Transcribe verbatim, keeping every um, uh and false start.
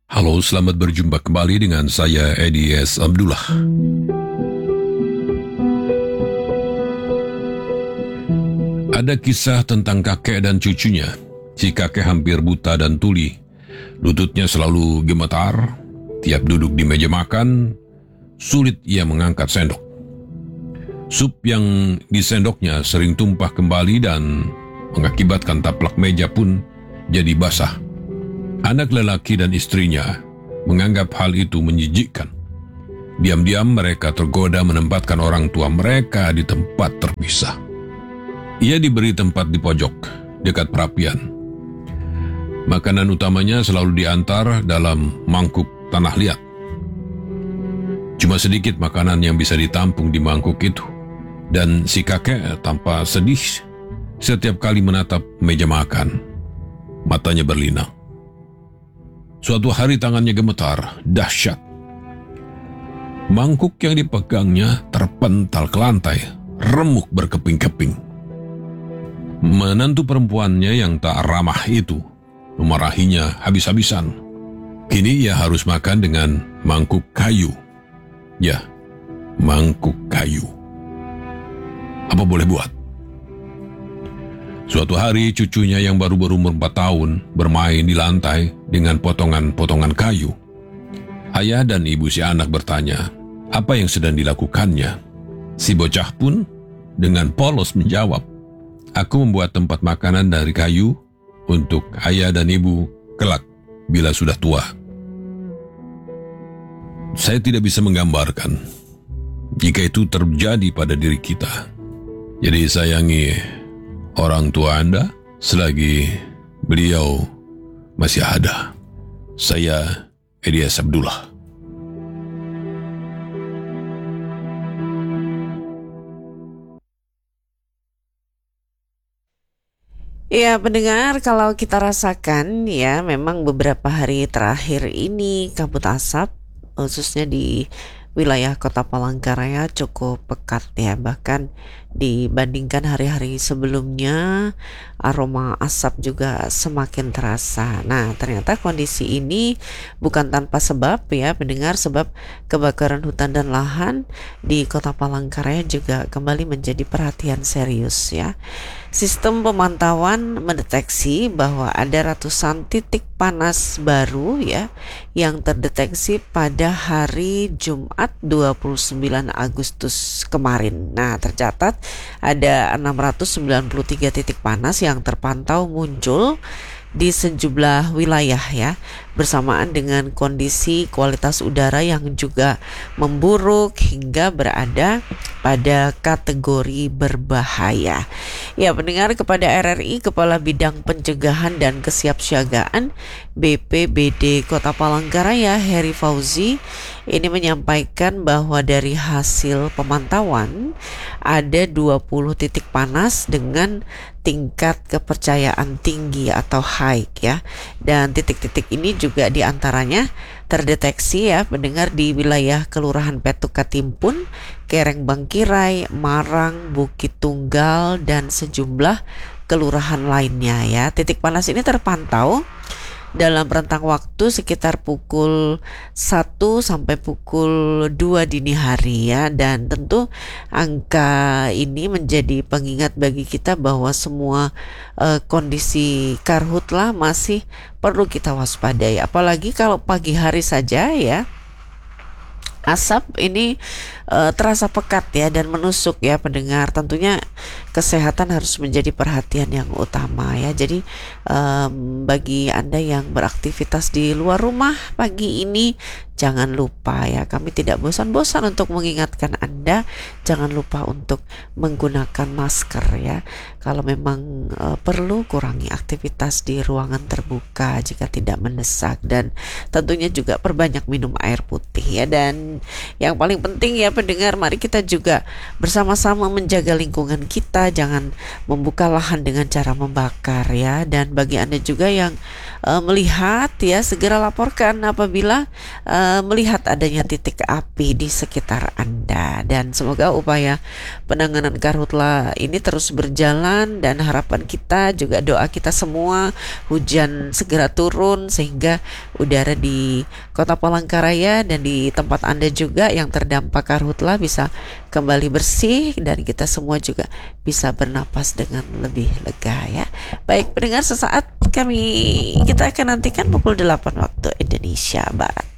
Halo, selamat berjumpa kembali dengan saya Edi S. Abdullah. Ada kisah tentang kakek dan cucunya. Si kakek hampir buta dan tuli. Lututnya selalu gemetar. Tiap duduk di meja makan, sulit ia mengangkat sendok. Sup yang disendoknya sering tumpah kembali dan mengakibatkan taplak meja pun jadi basah. Anak lelaki dan istrinya menganggap hal itu menjijikkan. Diam-diam mereka tergoda menempatkan orang tua mereka di tempat terpisah. Ia diberi tempat di pojok, dekat perapian. Makanan utamanya selalu diantar dalam mangkuk tanah liat. Cuma sedikit makanan yang bisa ditampung di mangkuk itu. Dan si kakek tanpa sedih setiap kali menatap meja makan. Matanya berlinang. Suatu hari tangannya gemetar, dahsyat. Mangkuk yang dipegangnya terpental ke lantai, remuk berkeping-keping. Menantu perempuannya yang tak ramah itu memarahinya habis-habisan. Kini ia harus makan dengan mangkuk kayu. Ya, mangkuk kayu. Apa boleh buat? Suatu hari cucunya yang baru berumur empat tahun bermain di lantai dengan potongan-potongan kayu. Ayah dan ibu si anak bertanya, apa yang sedang dilakukannya? Si bocah pun dengan polos menjawab, aku membuat tempat makanan dari kayu untuk ayah dan ibu kelak bila sudah tua. Saya tidak bisa menggambarkan jika itu terjadi pada diri kita. Jadi sayangi orang tua Anda selagi beliau masih ada. Saya Edi S. Abdullah. Ya, pendengar, kalau kita rasakan ya memang beberapa hari terakhir ini kabut asap khususnya di wilayah Kota Palangkaraya cukup pekat ya, bahkan dibandingkan hari-hari sebelumnya aroma asap juga semakin terasa. Nah, ternyata kondisi ini bukan tanpa sebab ya pendengar, sebab kebakaran hutan dan lahan di Kota Palangkaraya juga kembali menjadi perhatian serius ya. Sistem pemantauan mendeteksi bahwa ada ratusan titik panas baru ya yang terdeteksi pada hari Jumat dua puluh sembilan Agustus kemarin. Nah, tercatat ada enam ratus sembilan puluh tiga titik panas yang terpantau muncul di sejumlah wilayah ya, bersamaan dengan kondisi kualitas udara yang juga memburuk hingga berada pada kategori berbahaya. Ya, pendengar, kepada R R I Kepala Bidang Pencegahan dan Kesiapsiagaan B P B D Kota Palangkaraya Heri Fauzi ini menyampaikan bahwa dari hasil pemantauan ada dua puluh titik panas dengan tingkat kepercayaan tinggi atau high ya, dan titik-titik ini juga diantaranya terdeteksi ya pendengar di wilayah Kelurahan Petuk Katimpun, Kereng Bangkirai, Marang, Bukit Tunggal dan sejumlah kelurahan lainnya ya. Titik panas ini terpantau dalam rentang waktu sekitar pukul satu sampai pukul dua dini hari ya, dan tentu angka ini menjadi pengingat bagi kita bahwa semua uh, kondisi karhutlah masih perlu kita waspadai, apalagi kalau pagi hari saja ya asap ini uh, terasa pekat ya dan menusuk ya pendengar. Tentunya kesehatan harus menjadi perhatian yang utama ya. Jadi um, bagi Anda yang beraktivitas di luar rumah pagi ini, jangan lupa ya, kami tidak bosan-bosan untuk mengingatkan Anda, jangan lupa untuk menggunakan masker ya. Kalau memang uh, perlu, kurangi aktivitas di ruangan terbuka jika tidak mendesak, dan tentunya juga perbanyak minum air putih ya. Dan yang paling penting ya pendengar, mari kita juga bersama-sama menjaga lingkungan kita, jangan membuka lahan dengan cara membakar ya. Dan bagi Anda juga yang uh, melihat ya, segera laporkan apabila uh, melihat adanya titik api di sekitar Anda. Dan semoga upaya penanganan karhutla ini terus berjalan aman, dan harapan kita juga doa kita semua hujan segera turun sehingga udara di Kota Palangkaraya dan di tempat Anda juga yang terdampak karhutla bisa kembali bersih dan kita semua juga bisa bernapas dengan lebih lega ya. Baik pendengar, sesaat kami kita akan nantikan pukul delapan waktu Indonesia Barat.